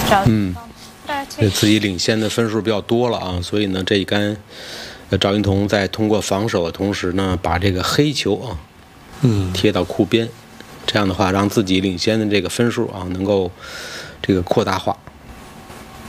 自己领先的分数比较多了啊，所以呢，这一杆赵云彤在通过防守的同时呢，把这个黑球啊，贴到库边，这样的话让自己领先的这个分数啊能够这个扩大化。